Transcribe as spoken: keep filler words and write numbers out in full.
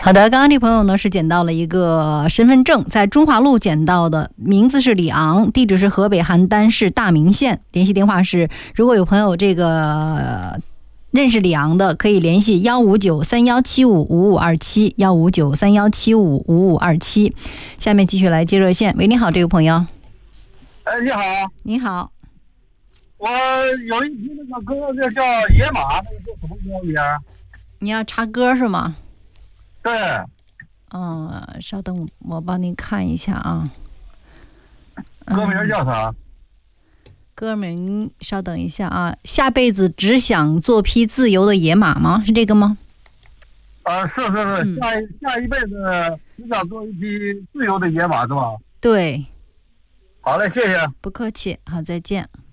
好的，刚刚这朋友呢是捡到了一个身份证，在中华路捡到的，名字是李昂，地址是河北邯郸市大名县，联系电话是，如果有朋友这个认识李昂的，可以联系幺五九三幺七五五五二七幺五九三幺七五五五二七。下面继续来接热线。喂，你好，这个朋友。 哎，你好。 你好。 我有一批那个歌，这叫野马，那个叫什么歌呀？ 你要插歌是吗？ 对。 嗯，稍等，我帮您看一下啊。 歌名叫啥？ 嗯、歌名稍等一下啊。下辈子只想做匹自由的野马吗？是这个吗？ 呃，是是是，嗯、下一下一辈子只想做一匹自由的野马是吧？ 对。 好嘞，谢谢。 不客气，好，再见。